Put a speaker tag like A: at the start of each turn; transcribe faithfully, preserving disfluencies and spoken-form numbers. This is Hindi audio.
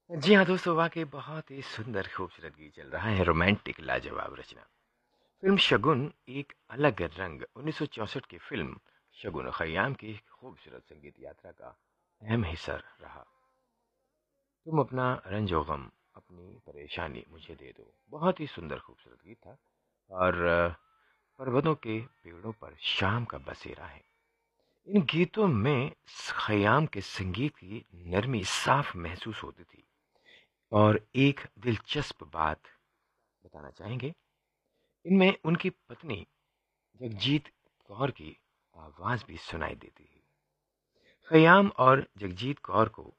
A: जी हाँ दोस्तों, वाक़ई बहुत ही सुंदर खूबसूरत गीत चल रहा है, रोमांटिक लाजवाब रचना। फ़िल्म शगुन एक अलग रंग उन्नीस सौ चौंसठ की फ़िल्म शगुन ख़य्याम की खूबसूरत संगीत यात्रा का अहम हिस्सा रहा। तुम अपना रंजो गम, अपनी परेशानी मुझे दे दो। बहुत ही सुंदर खूबसूरत गीत था और अ, पर्वतों के पेड़ों पर शाम का बसेरा है। इन गीतों में ख़य्याम के संगीत की नरमी साफ महसूस होती थी और एक दिलचस्प बात बताना चाहेंगे, इनमें उनकी पत्नी जगजीत कौर की आवाज़ भी सुनाई देती है। ख़य्याम और जगजीत कौर को